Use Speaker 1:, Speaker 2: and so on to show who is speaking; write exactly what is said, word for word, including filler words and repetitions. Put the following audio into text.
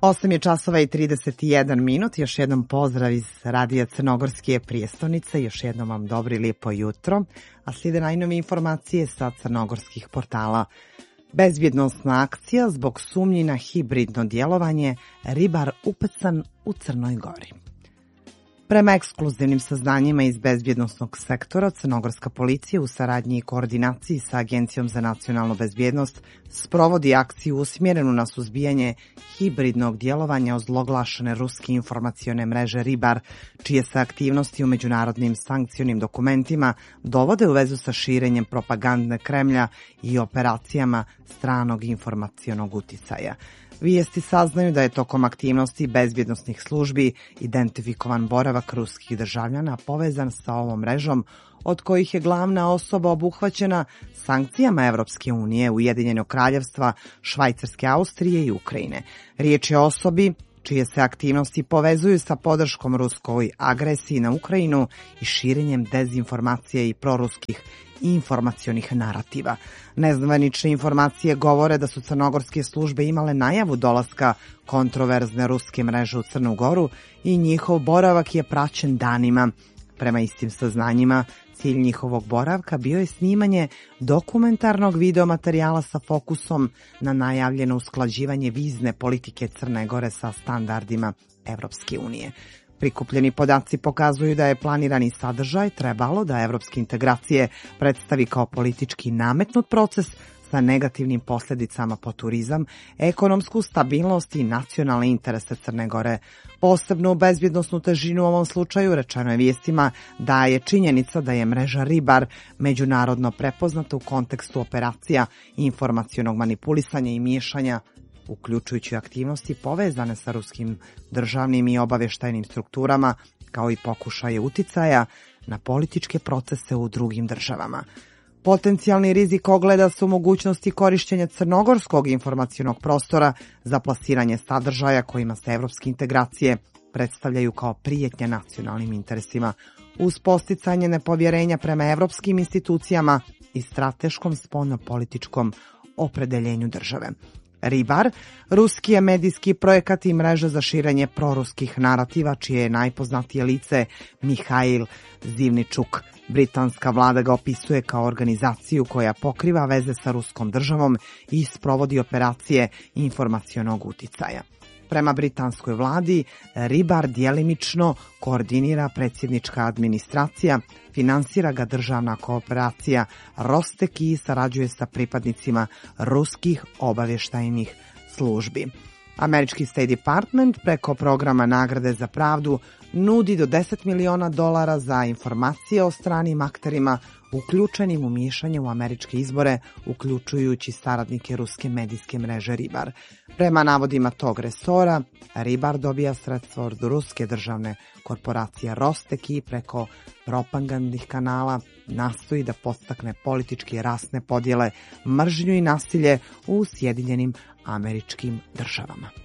Speaker 1: osam je časova i trideset jedan minut, još jednom pozdrav iz radija Crnogorske prijestonice, još jednom vam dobro i lijepo jutro, a slijede najnovije informacije sa crnogorskih portala. Bezbjednosna akcija zbog sumnji na hibridno djelovanje, ribar upecan u Crnoj Gori. Prema ekskluzivnim saznanjima iz bezbjednosnog sektora, crnogorska policija u saradnji i koordinaciji sa Agencijom za nacionalnu bezbjednost sprovodi akciju usmjerenu na suzbijanje hibridnog djelovanja ozloglašene ruske informacione mreže Ribar, čije se aktivnosti u međunarodnim sankcionim dokumentima dovode u vezu sa širenjem propagandne Kremlja i operacijama stranog informacionog uticaja. Vijesti saznaju da je tokom aktivnosti bezbjednosnih službi identifikovan boravak ruskih državljana povezan sa ovom mrežom, od kojih je glavna osoba obuhvaćena sankcijama Evropske unije, Ujedinjenog kraljevstva, Švajcarske, Austrije i Ukrajine. Riječ je o osobi čije se aktivnosti povezuju sa podrškom ruskoj agresiji na Ukrajinu i širenjem dezinformacije i proruskih informacionih narativa. Nezvanične informacije govore da su crnogorske službe imale najavu dolaska kontroverzne ruske mreže u Crnu Goru i njihov boravak je praćen danima. Prema istim saznanjima, cilj njihovog boravka bio je snimanje dokumentarnog videomaterijala sa fokusom na najavljeno usklađivanje vizne politike Crne Gore sa standardima Evropske unije. Prikupljeni podaci pokazuju da je planirani sadržaj trebalo da evropske integracije predstavi kao politički nametnut proces sa negativnim posljedicama po turizam, ekonomsku stabilnost i nacionalne interese Crne Gore. Posebno u bezbjednosnu težinu u ovom slučaju rečeno je vijestima da je činjenica da je mreža Ribar međunarodno prepoznata u kontekstu operacija informacionog manipulisanja i miješanja, uključujući aktivnosti povezane sa ruskim državnim i obavještajnim strukturama, kao i pokušaje uticaja na političke procese u drugim državama. Potencijalni rizik ogleda su mogućnosti korištenja crnogorskog informacionog prostora za plasiranje sadržaja kojima se evropske integracije predstavljaju kao prijetnja nacionalnim interesima, uz posticanje nepovjerenja prema evropskim institucijama i strateškom spoljnopolitičkom opredeljenju države. Ribar, ruski je medijski projekat i mreža za širenje proruskih narativa, čije je najpoznatije lice Mihail Zivničuk. Britanska vlada ga opisuje kao organizaciju koja pokriva veze sa ruskom državom i sprovodi operacije informacionog uticaja. Prema britanskoj vladi, Ribar djelimično koordinira predsjednička administracija, finansira ga državna kooperacija Rostek i sarađuje sa pripadnicima ruskih obavještajnih službi. Američki State Department preko programa Nagrade za pravdu nudi do deset miliona dolara za informacije o stranim akterima uključenim u miješanje u američke izbore, uključujući saradnike ruske medijske mreže Ribar. Prema navodima tog resora, Ribar dobija sredstva od ruske državne korporacije Rostek i preko propagandnih kanala nastoji da podstakne političke i rasne podjele, mržnju i nasilje u Sjedinjenim Američkim Državama.